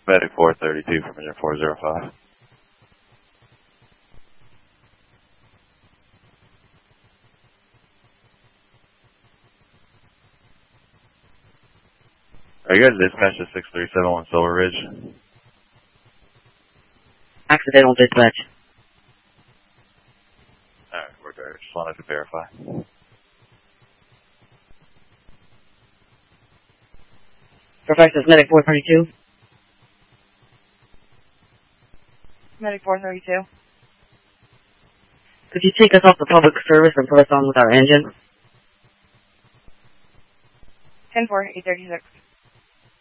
Medic 432 from Engine 405. Are you guys dispatched to 6371 Silver Ridge? Accidental dispatch. Alright, we're there. Just wanted to verify. Fairfax is Medic 432. Medic 432. Could you take us off the public service and put us on with our engine? 10-4, 836.